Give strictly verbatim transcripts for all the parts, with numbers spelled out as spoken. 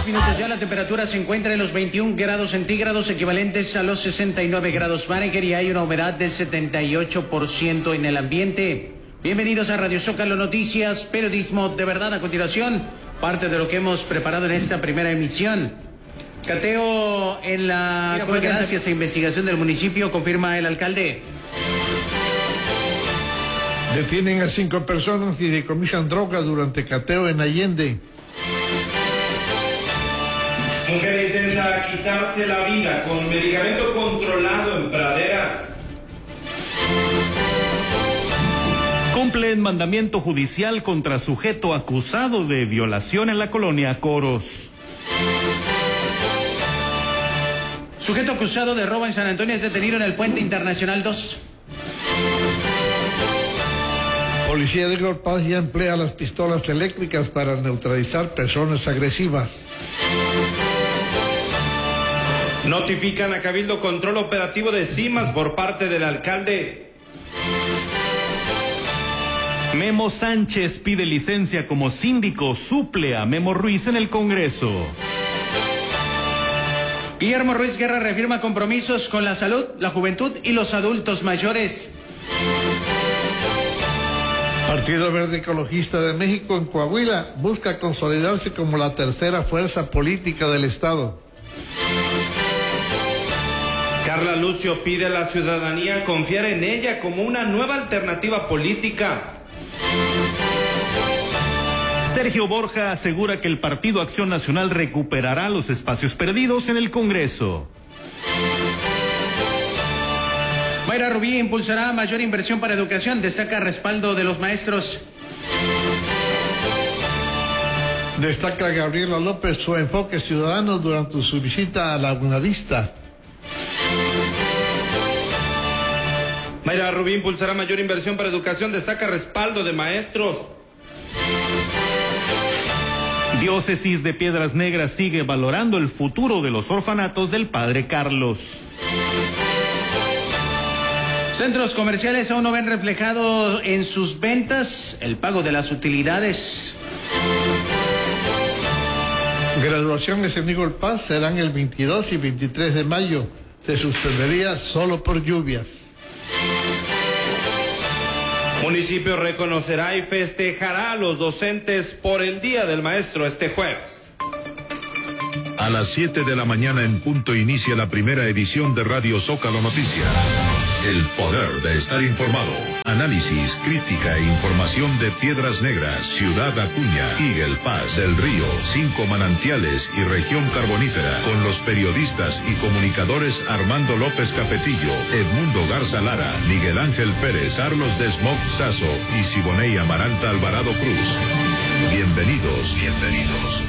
minutos ya la temperatura se encuentra en los veintiún grados centígrados, equivalentes a los sesenta y nueve grados Fahrenheit, y hay una humedad del setenta y ocho por ciento en el ambiente. Bienvenidos a Radio Zócalo Noticias, periodismo de verdad. A continuación, parte de lo que hemos preparado en esta primera emisión. Cateo en la Mira, gracias a investigación del municipio, confirma el alcalde. Detienen a cinco personas y decomisan droga durante cateo en Allende. Mujer intenta quitarse la vida con medicamento controlado en praderas. Cumplen mandamiento judicial contra sujeto acusado de violación en la colonia Coros. Sujeto acusado de robo en San Antonio es detenido en el Puente Internacional dos. Policía de Golpaz ya emplea las pistolas eléctricas para neutralizar personas agresivas. Notifican a Cabildo control operativo de cimas por parte del alcalde. Memo Sánchez pide licencia como síndico, suple a Memo Ruiz en el Congreso. Guillermo Ruiz Guerra reafirma compromisos con la salud, la juventud y los adultos mayores. Partido Verde Ecologista de México en Coahuila busca consolidarse como la tercera fuerza política del estado. Carla Lucio pide a la ciudadanía confiar en ella como una nueva alternativa política. Sergio Borja asegura que el Partido Acción Nacional recuperará los espacios perdidos en el Congreso. Mayra Rubí impulsará mayor inversión para educación, destaca respaldo de los maestros. Destaca Gabriela López su enfoque ciudadano durante su visita a Laguna Vista. Mayra Rubí impulsará mayor inversión para educación, destaca respaldo de maestros. Diócesis de Piedras Negras sigue valorando el futuro de los orfanatos del Padre Carlos. Centros comerciales aún no ven reflejado en sus ventas el pago de las utilidades. Graduaciones en Eagle Pass serán el veintidós y veintitrés de mayo. Se suspendería solo por lluvias. Municipio reconocerá y festejará a los docentes por el Día del Maestro este jueves. A las siete de la mañana en punto inicia la primera edición de Radio Zócalo Noticias. El poder de estar informado. Análisis, crítica e información de Piedras Negras, Ciudad Acuña, Eagle Pass, El Río, Cinco Manantiales y Región Carbonífera, con los periodistas y comunicadores Armando López Capetillo, Edmundo Garza Lara, Miguel Ángel Pérez, Carlos Desmog Sazo y Siboney Amaranta Alvarado Cruz. Bienvenidos, bienvenidos.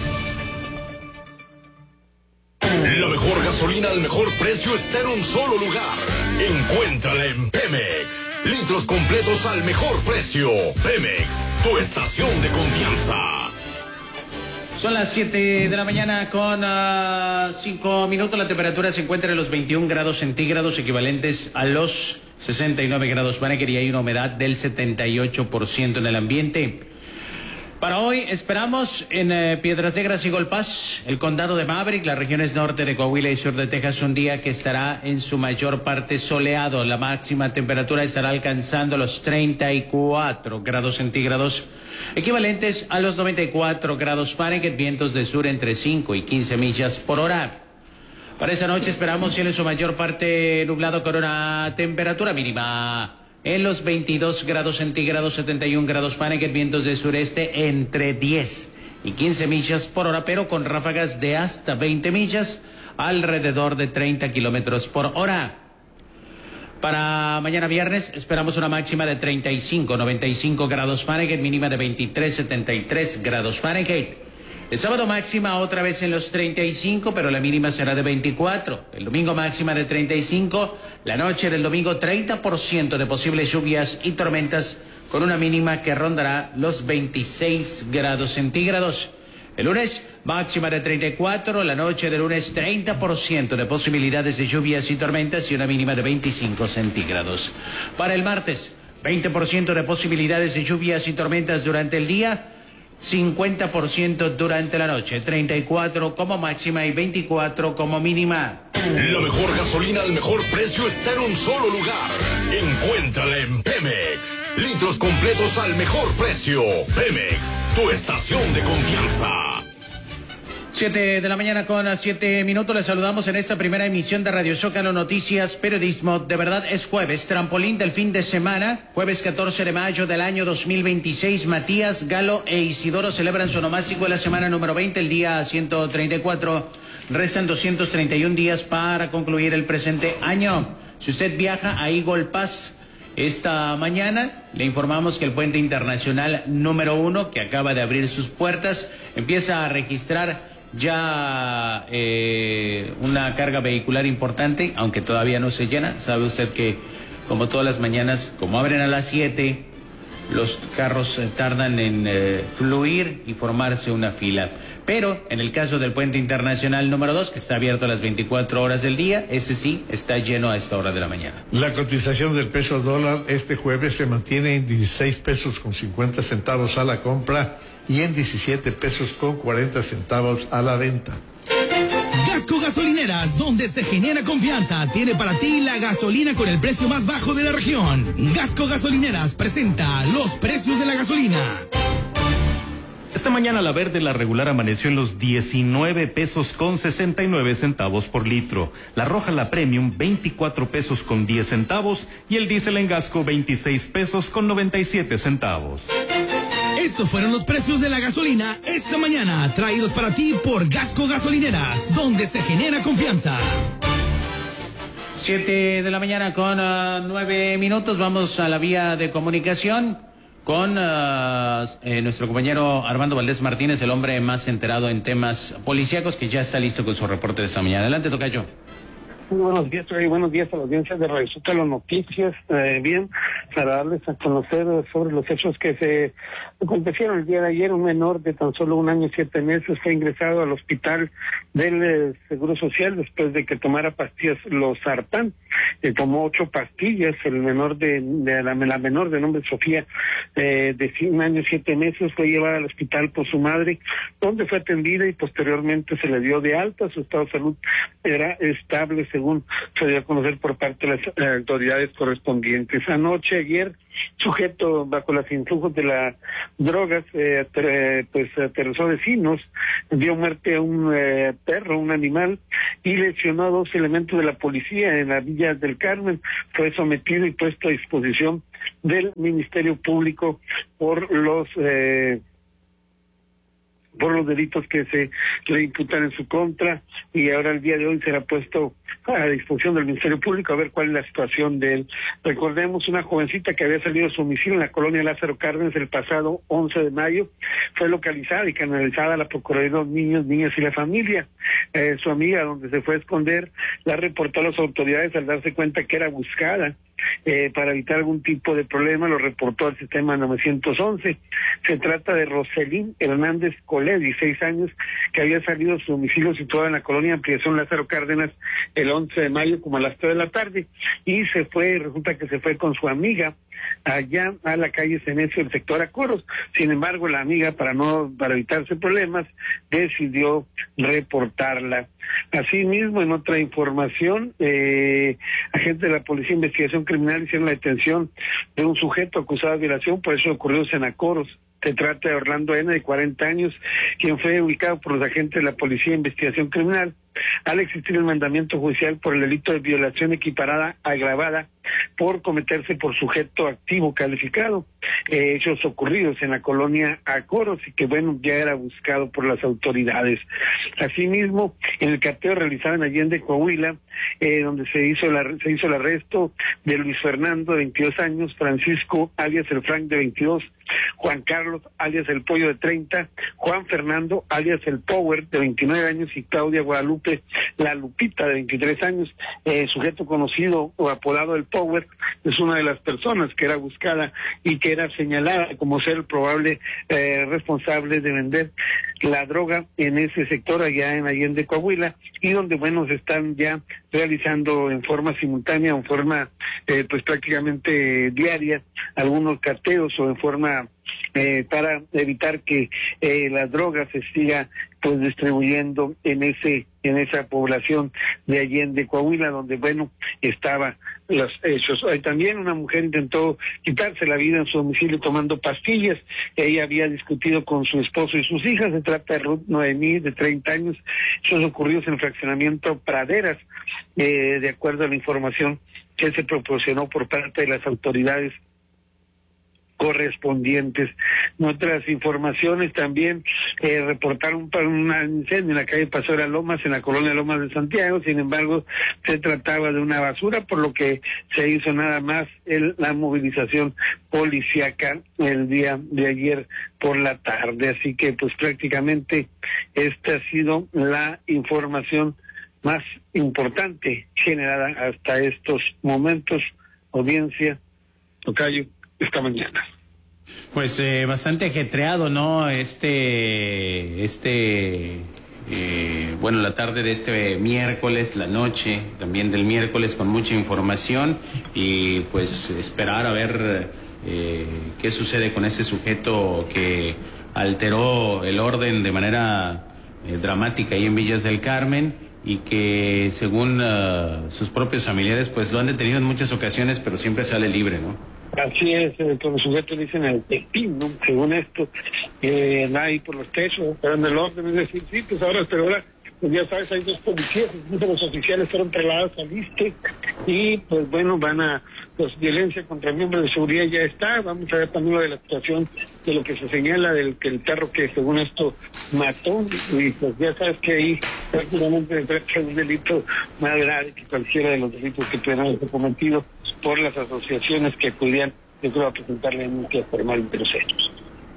La mejor gasolina al mejor precio está en un solo lugar. Encuéntrala en Pemex. Litros completos al mejor precio. Pemex, tu estación de confianza. Son las siete de la mañana con uh, cinco minutos. La temperatura se encuentra en los veintiún grados centígrados, equivalentes a los sesenta y nueve grados Fahrenheit, y hay una humedad del setenta y ocho por ciento en el ambiente. Para hoy esperamos en eh, Piedras Negras y Eagle Pass, el condado de Maverick, las regiones norte de Coahuila y sur de Texas, un día que estará en su mayor parte soleado. La máxima temperatura estará alcanzando los treinta y cuatro grados centígrados, equivalentes a los noventa y cuatro grados Fahrenheit, vientos de sur entre cinco y quince millas por hora. Para esa noche esperamos cielo en su mayor parte nublado con una temperatura mínima en los veintidós grados centígrados, setenta y un grados Fahrenheit, vientos de sureste entre diez y quince millas por hora, pero con ráfagas de hasta veinte millas, alrededor de treinta kilómetros por hora. Para mañana viernes esperamos una máxima de treinta y cinco, noventa y cinco grados Fahrenheit, mínima de veintitrés, setenta y tres grados Fahrenheit. El sábado máxima otra vez en los treinta y cinco, pero la mínima será de veinticuatro. El domingo máxima de treinta y cinco. La noche del domingo treinta por ciento de posibles lluvias y tormentas con una mínima que rondará los veintiséis grados centígrados. El lunes máxima de treinta y cuatro. La noche del lunes treinta por ciento de posibilidades de lluvias y tormentas y una mínima de veinticinco centígrados. Para el martes veinte por ciento de posibilidades de lluvias y tormentas durante el día. cincuenta por ciento durante la noche, treinta y cuatro como máxima y veinticuatro como mínima. La mejor gasolina al mejor precio está en un solo lugar. Encuéntrala en Pemex. Litros completos al mejor precio. Pemex, tu estación de confianza. Siete de la mañana con siete minutos. Les saludamos en esta primera emisión de Radio Zócalo Noticias, Periodismo de Verdad. Es jueves, trampolín del fin de semana, jueves catorce de mayo del año dos mil veintiséis. Matías, Galo e Isidoro celebran su onomástico de la semana número veinte, el día ciento treinta y cuatro. Restan doscientos treinta y un días para concluir el presente año. Si usted viaja a Eagle Pass esta mañana, le informamos que el puente internacional número uno, que acaba de abrir sus puertas, empieza a registrar ya eh, una carga vehicular importante, aunque todavía no se llena. Sabe usted que, como todas las mañanas, como abren a las siete, los carros eh, tardan en eh, fluir y formarse una fila. Pero en el caso del puente internacional número dos, que está abierto a las veinticuatro horas del día, ese sí está lleno a esta hora de la mañana. La cotización del peso dólar este jueves se mantiene en dieciséis pesos con cincuenta centavos a la compra y en diecisiete pesos con cuarenta centavos a la venta. Gasco Gasolineras, donde se genera confianza, tiene para ti la gasolina con el precio más bajo de la región. Gasco Gasolineras presenta los precios de la gasolina. Esta mañana la verde, la regular, amaneció en los diecinueve pesos con sesenta y nueve centavos por litro. La roja, la premium, veinticuatro pesos con diez centavos. Y el diésel en Gasco, veintiséis pesos con noventa y siete centavos. Estos fueron los precios de la gasolina esta mañana, traídos para ti por Gasco Gasolineras, donde se genera confianza. Siete de la mañana con uh, nueve minutos. Vamos a la vía de comunicación con uh, eh, nuestro compañero Armando Valdés Martínez, el hombre más enterado en temas policíacos, que ya está listo con su reporte de esta mañana. Adelante, tocayo. Muy buenos días, y buenos días a la audiencia de Radio Zócalo Noticias. Eh, bien, para darles a conocer sobre los hechos que se acontecieron el día de ayer. Un menor de tan solo un año y siete meses fue ingresado al hospital del eh, Seguro Social después de que tomara pastillas losartán. Eh, tomó ocho pastillas. El menor de, de la, la menor de nombre Sofía, eh, de un año y siete meses, fue llevada al hospital por su madre, donde fue atendida y posteriormente se le dio de alta. Su estado de salud era estable, según se dio a conocer por parte de las eh, autoridades correspondientes. Anoche, ayer, sujeto bajo los influjos de las drogas, eh, ter, pues aterrizó vecinos, dio muerte a un eh, perro, un animal, y lesionó a dos elementos de la policía en la Villa del Carmen. Fue sometido y puesto a disposición del Ministerio Público por los eh, por los delitos que se le imputan en su contra, y ahora el día de hoy será puesto a disposición del Ministerio Público a ver cuál es la situación de él. Recordemos, una jovencita que había salido de su domicilio en la colonia Lázaro Cárdenas el pasado once de mayo, fue localizada y canalizada a la Procuraduría de los Niños, Niñas y la Familia. Eh, su amiga, donde se fue a esconder, la reportó a las autoridades al darse cuenta que era buscada. Eh, para evitar algún tipo de problema, lo reportó al sistema novecientos once. Se trata de Roselín Hernández Colé, dieciséis años, que había salido de su domicilio situado en la colonia Ampliación Lázaro Cárdenas el once de mayo como a las tres de la tarde, y se fue, resulta que se fue con su amiga allá a la calle Cenecio del sector Acoros. Sin embargo, la amiga, para no para evitarse problemas, decidió reportarla. Asimismo, en otra información, eh, agentes de la Policía de Investigación Criminal hicieron la detención de un sujeto acusado de violación, por eso ocurrió en Acoros. Se trata de Orlando N., de cuarenta años, quien fue ubicado por los agentes de la Policía de Investigación Criminal al existir el mandamiento judicial por el delito de violación equiparada agravada por cometerse por sujeto activo calificado, eh, hechos ocurridos en la colonia Acoros, y que bueno, ya era buscado por las autoridades. Asimismo, en el cateo realizado en Allende, Coahuila, eh, donde se hizo la, se hizo el arresto de Luis Fernando, de veintidós años, Francisco, alias el Frank, de veintidós, Juan Carlos, alias el Pollo, de treinta, Juan Fernando, alias el Power, de veintinueve años, y Claudia Guadalupe, la Lupita, de veintitrés años, eh, sujeto conocido o apodado el Power, es una de las personas que era buscada y que era señalada como ser el probable eh, responsable de vender la droga en ese sector allá en Allende, Coahuila, y donde, bueno, se están ya realizando en forma simultánea, en forma eh, pues prácticamente diaria, algunos cateos, o en forma eh, para evitar que eh, la droga se siga pues distribuyendo en ese en esa población de Allende, Coahuila, donde bueno estaba los hechos. Eh, también una mujer intentó quitarse la vida en su domicilio tomando pastillas. Ella había discutido con su esposo y sus hijas. Se trata de Ruth Noemí, de treinta años. Esos ocurridos en el fraccionamiento Praderas, eh, de acuerdo a la información que se proporcionó por parte de las autoridades correspondientes. En otras informaciones también eh, reportaron un incendio en la calle Paseo de las Lomas, en la colonia Lomas de Santiago. Sin embargo, se trataba de una basura, por lo que se hizo nada más el, la movilización policíaca el día de ayer por la tarde. Así que pues prácticamente esta ha sido la información más importante generada hasta estos momentos. Audiencia, tocayo, esta mañana. Pues eh, bastante ajetreado, ¿no? Este, este, eh, bueno, la tarde de este miércoles, la noche también del miércoles, con mucha información y pues esperar a ver eh, qué sucede con ese sujeto que alteró el orden de manera eh, dramática ahí en Villas del Carmen, y que según uh, sus propios familiares pues lo han detenido en muchas ocasiones, pero siempre sale libre, ¿no? Así es, eh, con los sujetos dicen el pepín, ¿no? Según esto, eh, anda ahí por los techos, esperando el orden, es decir, sí, pues ahora, pero ahora, pues ya sabes, hay dos policías, los oficiales fueron trasladados al ISSSTE, y pues bueno, van a, pues violencia contra miembros de seguridad ya está. Vamos a ver también lo de la actuación de lo que se señala del que el perro que según esto mató, y pues ya sabes que ahí prácticamente se trata de un delito más grave que cualquiera de los delitos que pudieran ser cometidos por las asociaciones que acudían, yo creo, a presentar la denuncia formal de los hechos.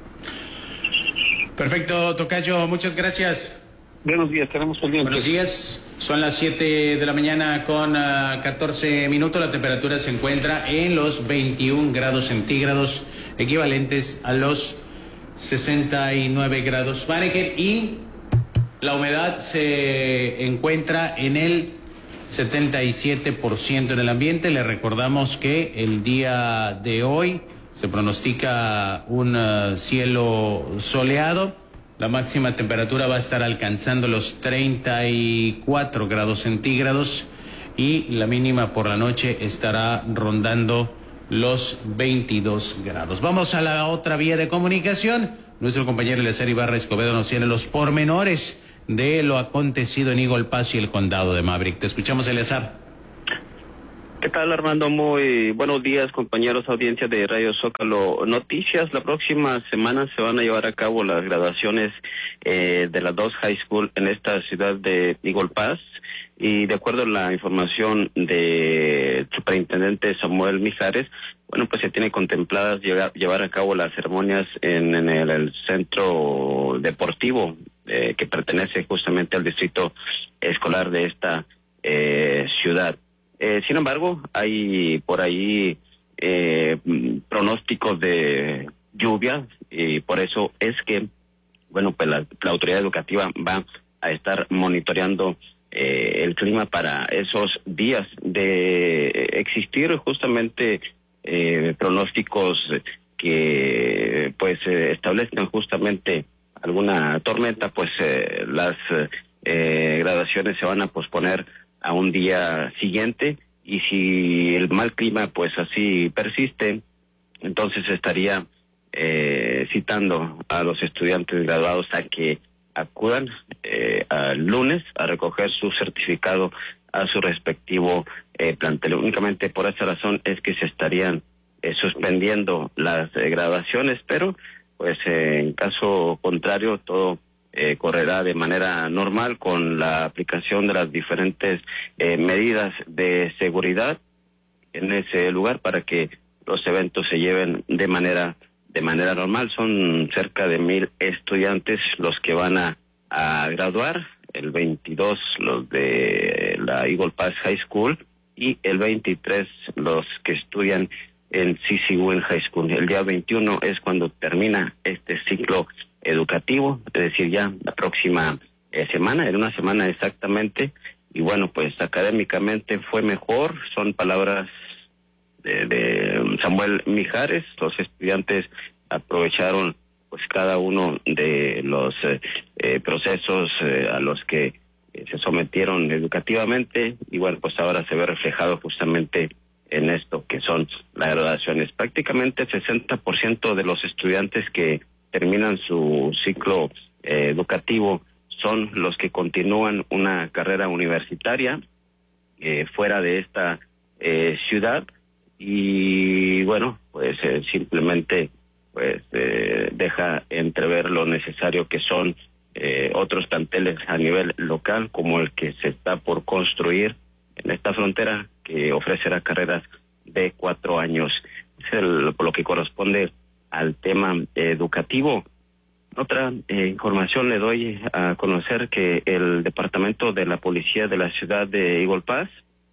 Perfecto, tocayo, muchas gracias. Buenos días, tenemos pendientes. Buenos días, son las siete de la mañana con uh, catorce minutos. La temperatura se encuentra en los veintiún grados centígrados, equivalentes a los sesenta y nueve grados Fahrenheit, y la humedad se encuentra en el setenta y siete por ciento en el ambiente. Le recordamos que el día de hoy se pronostica un uh, cielo soleado. La máxima temperatura va a estar alcanzando los treinta y cuatro grados centígrados y la mínima por la noche estará rondando los veintidós grados. Vamos a la otra vía de comunicación. Nuestro compañero Eleazar Ibarra Escobedo nos tiene los pormenores de lo acontecido en Eagle Pass y el condado de Maverick. Te escuchamos, Eleazar. ¿Qué tal, Armando? Muy buenos días, compañeros, audiencia de Radio Zócalo Noticias. La próxima semana se van a llevar a cabo las graduaciones eh, de las dos high school en esta ciudad de Eagle Pass, y de acuerdo a la información del superintendente Samuel Mijares, bueno, pues se tiene contempladas llegar, llevar a cabo las ceremonias en, en el, el centro deportivo eh, que pertenece justamente al distrito escolar de esta eh, ciudad. Eh, sin embargo, hay por ahí eh, pronósticos de lluvia, y por eso es que, bueno, pues la, la autoridad educativa va a estar monitoreando eh, el clima para esos días. De existir justamente eh, pronósticos que pues eh, establezcan justamente alguna tormenta, pues eh, las eh, graduaciones se van a posponer a un día siguiente, y si el mal clima pues así persiste, entonces estaría eh, citando a los estudiantes graduados a que acudan eh, al lunes a recoger su certificado a su respectivo eh, plantel. Únicamente por esa razón es que se estarían eh, suspendiendo las eh, graduaciones, pero pues eh, en caso contrario todo Eh, correrá de manera normal con la aplicación de las diferentes eh, medidas de seguridad en ese lugar para que los eventos se lleven de manera de manera normal. Son cerca de mil estudiantes los que van a, a graduar, el veintidós los de la Eagle Pass High School y el veintitrés los que estudian en C C Win High School. El día veintiuno es cuando termina este ciclo educativo, es decir, ya la próxima eh, semana, en una semana exactamente, y bueno, pues académicamente fue mejor, son palabras de, de Samuel Mijares. Los estudiantes aprovecharon pues cada uno de los eh, eh, procesos eh, a los que eh, se sometieron educativamente, y bueno, pues ahora se ve reflejado justamente en esto que son las graduaciones. Prácticamente el sesenta por ciento de los estudiantes que terminan su ciclo eh, educativo son los que continúan una carrera universitaria eh, fuera de esta eh, ciudad, y bueno, pues eh, simplemente pues eh, deja entrever lo necesario que son eh, otros planteles a nivel local, como el que se está por construir en esta frontera, que ofrecerá carreras de cuatro años. Es el, por lo que corresponde al tema eh, educativo. Otra eh, información le doy a conocer que el departamento de la policía de la ciudad de Eagle Pass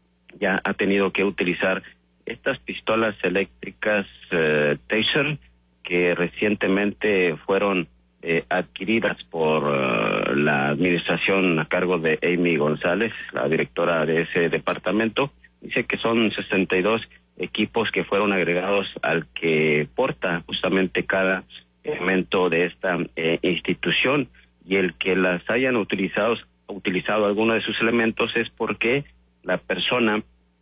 ya ha tenido que utilizar estas pistolas eléctricas eh, Taser, que recientemente fueron eh, adquiridas por uh, la administración a cargo de Amy González, la directora de ese departamento. Dice que son sesenta y dos equipos que fueron agregados al que porta justamente cada elemento de esta eh, institución, y el que las hayan utilizado, utilizado alguno de sus elementos es porque la persona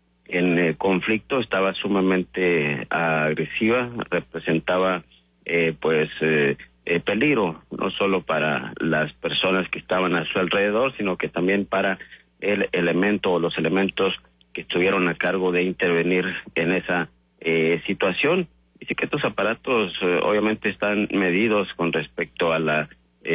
en el conflicto estaba sumamente agresiva, representaba eh, pues eh, eh, peligro, no solo para las personas que estaban a su alrededor, sino que también para el elemento o los elementos que estuvieron a cargo de intervenir en esa eh, situación. Dice que estos aparatos eh, obviamente están medidos con respecto a la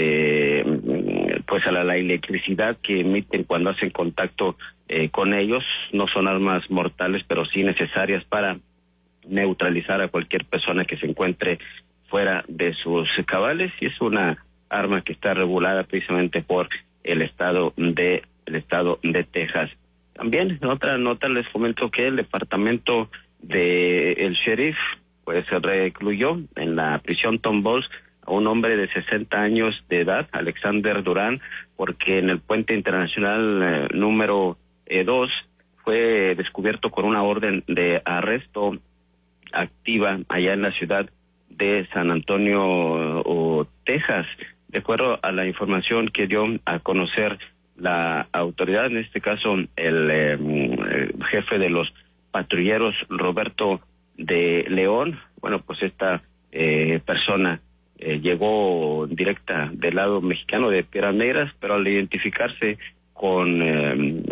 eh, pues a la, la electricidad que emiten cuando hacen contacto eh, con ellos. No son armas mortales, pero sí necesarias para neutralizar a cualquier persona que se encuentre fuera de sus cabales, y es una arma que está regulada precisamente por el estado de el estado de Texas. También en otra nota les comento que el departamento de el sheriff pues recluyó en la prisión Tom Bowles a un hombre de sesenta años de edad, Alexander Durán, porque en el puente internacional eh, número dos eh, fue descubierto con una orden de arresto activa allá en la ciudad de San Antonio, o Texas. De acuerdo a la información que dio a conocer la autoridad, en este caso el, eh, el jefe de los patrulleros, Roberto de León, bueno, pues esta eh, persona eh, llegó directa del lado mexicano de Piedras Negras, pero al identificarse con eh,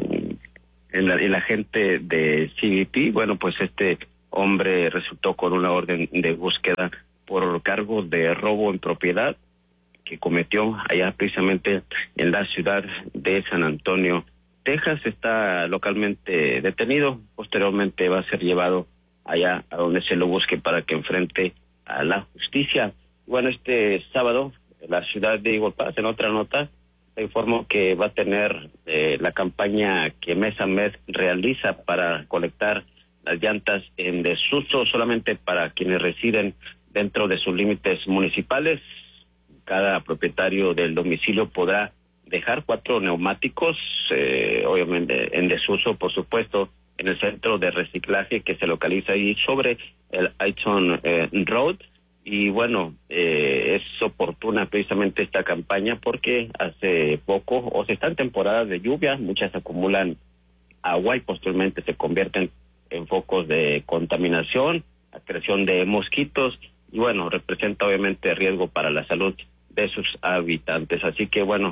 el, el agente de C B P, bueno, pues este hombre resultó con una orden de búsqueda por cargo de robo en propiedad que cometió allá precisamente en la ciudad de San Antonio, Texas. Está localmente detenido, posteriormente va a ser llevado allá a donde se lo busque para que enfrente a la justicia. Bueno, este sábado la ciudad de Eagle Pass, en otra nota, se informó que va a tener eh, la campaña que mes a mes realiza para colectar las llantas en desuso solamente para quienes residen dentro de sus límites municipales. Cada propietario del domicilio podrá dejar cuatro neumáticos, eh, obviamente en desuso, por supuesto, en el centro de reciclaje que se localiza ahí sobre el Aiton eh, Road. Y bueno, eh, es oportuna precisamente esta campaña porque hace poco, o se está en temporada de lluvia, muchas acumulan agua y posteriormente se convierten en focos de contaminación, acreción de mosquitos, y bueno, representa obviamente riesgo para la salud de sus habitantes. Así que bueno,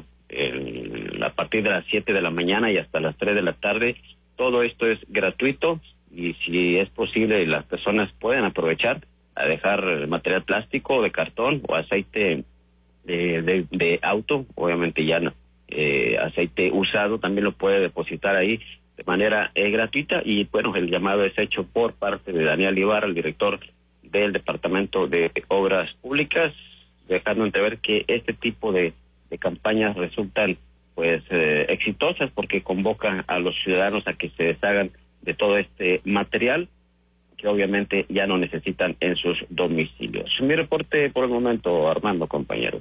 el, a partir de las siete de la mañana y hasta las tres de la tarde, todo esto es gratuito, y si es posible las personas pueden aprovechar a dejar material plástico, de cartón o aceite de, de, de auto, obviamente ya no, eh, aceite usado también lo puede depositar ahí de manera eh, gratuita. Y bueno, el llamado es hecho por parte de Daniel Ibarra, el director del Departamento de Obras Públicas, dejando entrever que este tipo de, de campañas resultan pues eh, exitosas porque convocan a los ciudadanos a que se deshagan de todo este material que obviamente ya no necesitan en sus domicilios. Mi reporte por el momento, Armando, compañeros.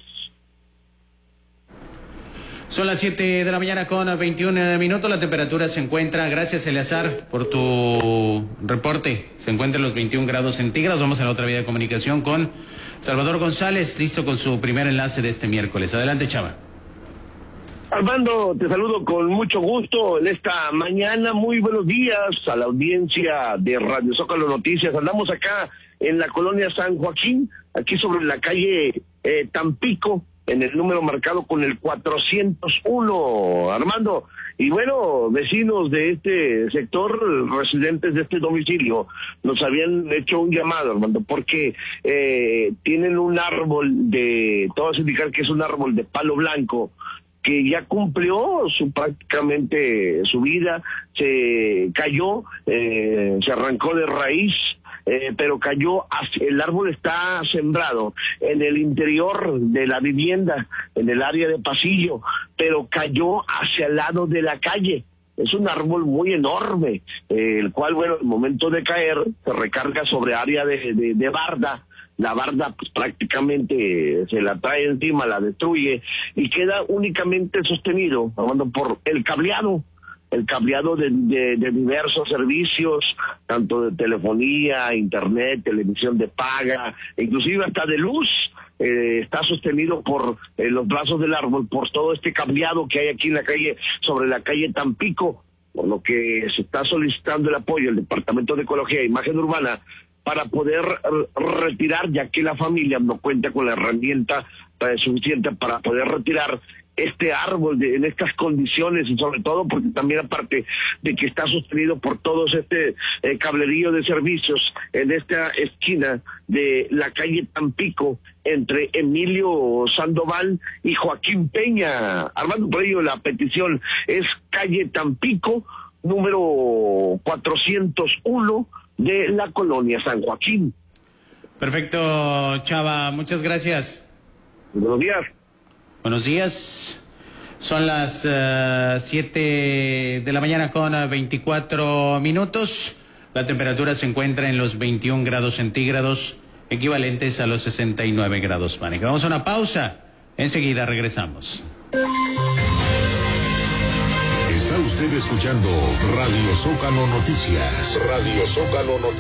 Son las siete de la mañana con veintiún minutos. La temperatura se encuentra, gracias Eleazar por tu reporte, se encuentra en los veintiún grados centígrados. Vamos a la otra vía de comunicación con Salvador González, listo con su primer enlace de este miércoles. Adelante, Chava. Armando, te saludo con mucho gusto en esta mañana. Muy buenos días a la audiencia de Radio Zócalo Noticias. Andamos acá en la colonia San Joaquín, aquí sobre la calle eh, Tampico, en el número marcado con el cuatrocientos uno, Armando. Y bueno, vecinos de este sector, residentes de este domicilio, nos habían hecho un llamado, Armando, porque eh, tienen un árbol de, todo hace indicar que es un árbol de palo blanco, que ya cumplió su prácticamente su vida, se cayó, eh, se arrancó de raíz, eh, pero cayó, hacia, el árbol está sembrado en el interior de la vivienda, en el área de pasillo, pero cayó hacia el lado de la calle. Es un árbol muy enorme, eh, el cual, bueno, al momento de caer, se recarga sobre área de, de, de barda. La barda pues prácticamente se la trae encima, la destruye y queda únicamente sostenido, hablando por el cableado, el cableado de, de, de diversos servicios, tanto de telefonía, internet, televisión de paga, inclusive hasta de luz. Eh, está sostenido por eh, los brazos del árbol, por todo este cableado que hay aquí en la calle, sobre la calle Tampico, por lo que se está solicitando el apoyo del Departamento de Ecología e Imagen Urbana para poder retirar, ya que la familia no cuenta con la herramienta eh, suficiente para poder retirar este árbol de, en estas condiciones, y sobre todo porque también, aparte de que está sostenido por todos este eh, cablerío de servicios en esta esquina de la calle Tampico, entre Emilio Sandoval y Joaquín Peña. Armando, por ello la petición es calle Tampico, número cuatrocientos uno, de la colonia San Joaquín. Perfecto, Chava, muchas gracias. Buenos días. Buenos días. Son las uh, siete de la mañana con uh, veinticuatro minutos. La temperatura se encuentra en los veintiún grados centígrados, equivalentes a los sesenta y nueve grados Fahrenheit. Vamos a una pausa. Enseguida regresamos. Está usted escuchando Radio Zócalo Noticias. Radio Zócalo Noticias.